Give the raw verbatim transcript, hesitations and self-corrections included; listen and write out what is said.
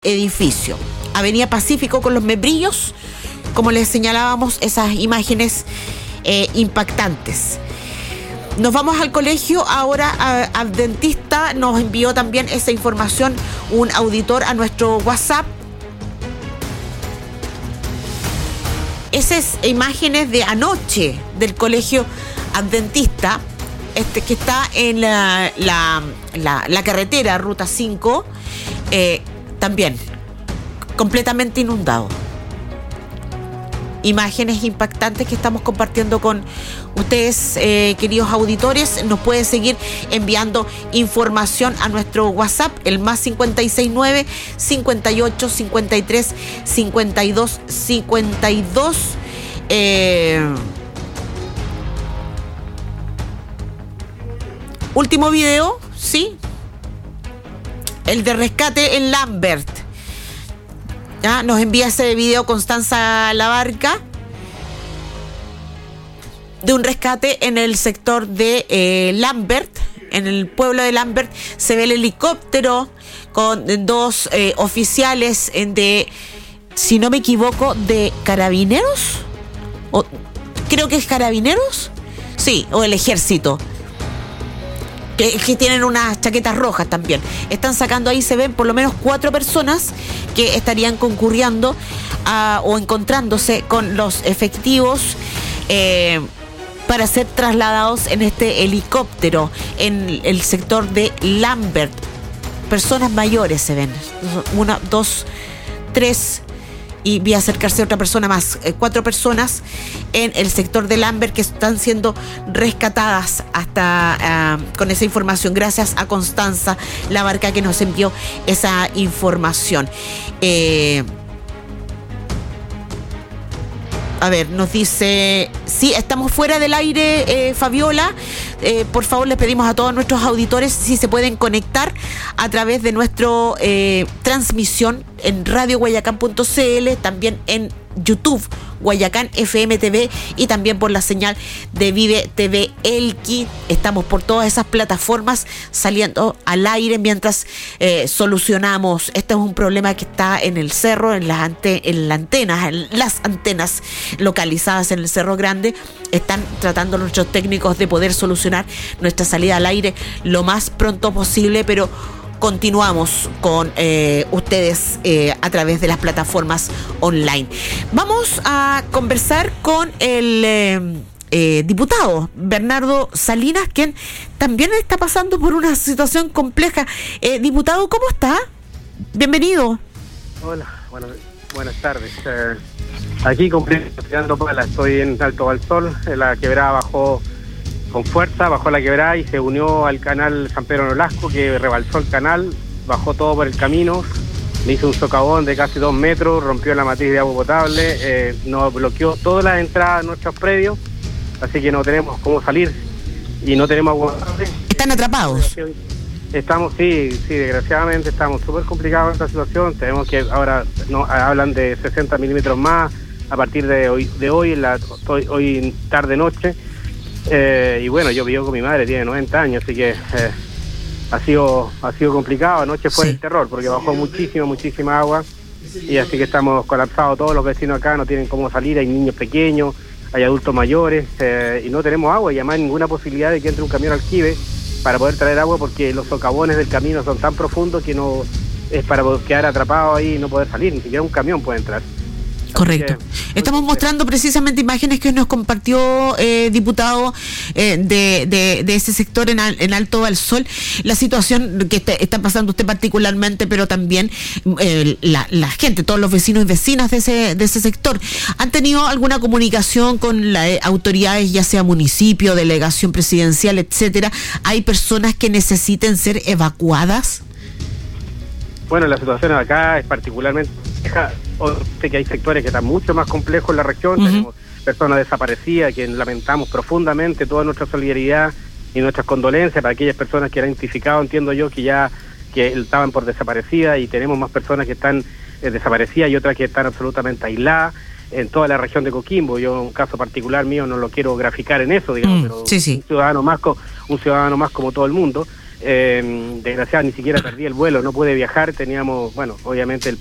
edificio. Avenida Pacífico con los membrillos, como les señalábamos, esas imágenes eh, impactantes. Nos vamos al colegio ahora. A, Adventista nos envió también esa información un auditor a nuestro WhatsApp. Esas imágenes de anoche del colegio Adventista, este que está en la, la, la, la carretera Ruta cinco, eh, también completamente inundado. Imágenes impactantes que estamos compartiendo con ustedes, eh, queridos auditores. Nos pueden seguir enviando información a nuestro WhatsApp, el más cincuenta y seis nueve, cincuenta y ocho, cincuenta y tres, cincuenta y dos, cincuenta y dos. Eh, último video, sí, el de rescate en Lambert. Ya, nos envía ese video Constanza Labarca de un rescate en el sector de eh, Lambert, en el pueblo de Lambert. Se ve el helicóptero con dos eh, oficiales de, si no me equivoco, de carabineros, o creo que es carabineros, sí, o el ejército. Que, que tienen unas chaquetas rojas también. Están sacando ahí, se ven por lo menos cuatro personas que estarían concurriendo a, o encontrándose con los efectivos eh, para ser trasladados en este helicóptero en el sector de Lambert. Personas mayores se ven. Una, dos, tres, y vi acercarse a otra persona más. Eh, cuatro personas en el sector de Lambert que están siendo rescatadas hasta uh, con esa información. Gracias a Constanza Labarca que nos envió esa información. Eh, A ver, nos dice, sí, estamos fuera del aire, eh, Fabiola. Eh, por favor, les pedimos a todos nuestros auditores si se pueden conectar a través de nuestra eh, transmisión en radio guayacán punto c l, también en YouTube, Guayacán F M T V, y también por la señal de Vive T V Elqui. Estamos por todas esas plataformas saliendo al aire mientras eh, solucionamos. Este es un problema que está en el cerro, en las, ante, en las antenas, en las antenas localizadas en el Cerro Grande. Están tratando nuestros técnicos de poder solucionar nuestra salida al aire lo más pronto posible, pero continuamos con eh, ustedes eh, a través de las plataformas online. Vamos a conversar con el eh, eh, diputado Bernardo Salinas, quien también está pasando por una situación compleja. Eh, diputado, ¿cómo está? Bienvenido. Hola, bueno, buenas tardes. Eh, aquí completo, tirando pala, estoy en Alto Valsol, la quebrada bajó con fuerza, bajó la quebrada y se unió al canal San Pedro Nolasco, que rebalsó el canal, bajó todo por el camino, le hizo un socavón de casi dos metros, rompió la matriz de agua potable, eh, nos bloqueó todas las entradas a nuestros predios, así que no tenemos cómo salir y no tenemos agua potable. ¿Están atrapados? Estamos, sí, sí, desgraciadamente estamos súper complicados en esta situación. Tenemos que, ahora no hablan de sesenta milímetros más a partir de hoy, de hoy, la, hoy, hoy tarde-noche. Eh, y bueno, yo vivo con mi madre, tiene noventa años, así que eh, ha sido ha sido complicado. Anoche fue sí. el terror, porque bajó muchísimo, muchísima agua, y así que estamos colapsados. Todos los vecinos acá no tienen cómo salir, hay niños pequeños, hay adultos mayores, eh, y no tenemos agua, y además ninguna posibilidad de que entre un camión aljibe para poder traer agua, porque los socavones del camino son tan profundos que no es para quedar atrapado ahí y no poder salir, ni siquiera un camión puede entrar. Correcto. Estamos mostrando precisamente imágenes que nos compartió eh, diputado eh, de, de, de ese sector en, en Alto Valsol, la situación que está, está pasando usted particularmente, pero también eh, la, la gente, todos los vecinos y vecinas de ese, de ese sector. ¿Han tenido alguna comunicación con las eh, autoridades, ya sea municipio, delegación presidencial, etcétera? ¿Hay personas que necesiten ser evacuadas? Bueno, la situación acá es particularmente compleja. Sé que hay sectores que están mucho más complejos en la región. Uh-huh. Tenemos personas desaparecidas, que lamentamos profundamente. Toda nuestra solidaridad y nuestras condolencias para aquellas personas que han identificado, entiendo yo, que ya que estaban por desaparecidas, y tenemos más personas que están eh, desaparecidas y otras que están absolutamente aisladas en toda la región de Coquimbo. Yo, un caso particular mío, no lo quiero graficar en eso, digamos, mm, pero sí, sí. un ciudadano más, co- un ciudadano más como todo el mundo. Eh, desgraciado, ni siquiera perdí el vuelo, no pude viajar, teníamos, bueno, obviamente el